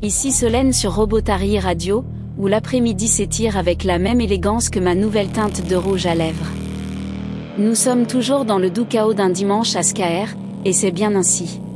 Ici Solène sur Robotary Radio, où l'après-midi s'étire avec la même élégance que ma nouvelle teinte de rouge à lèvres. Nous sommes toujours dans le doux chaos d'un dimanche à Skaer, et c'est bien ainsi.